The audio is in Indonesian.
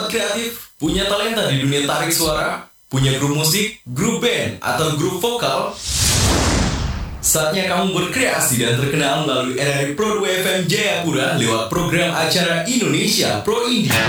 kreatif, punya talenta di dunia tarik suara, punya grup musik, grup band, atau grup vokal? Saatnya kamu berkreasi dan terkenal melalui RRI Pro 2 FM Jayapura lewat program acara Indonesia Pro Indie.